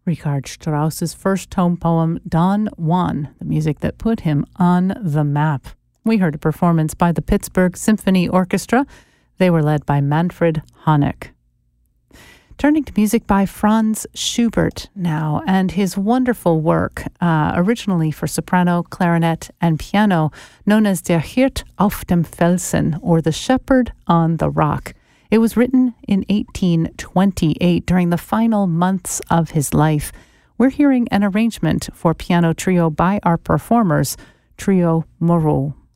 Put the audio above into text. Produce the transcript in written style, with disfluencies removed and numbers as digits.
Richard Strauss's first tone poem, Don Juan, the music that put him on the map. We heard a performance by the Pittsburgh Symphony Orchestra. They were led by Manfred Honeck. Turning to music by Franz Schubert now, and his wonderful work, originally for soprano, clarinet, and piano, known as Der Hirt auf dem Felsen, or The Shepherd on the Rock. It was written in 1828 during the final months of his life. We're hearing an arrangement for piano trio by our performers, Trio Moreau.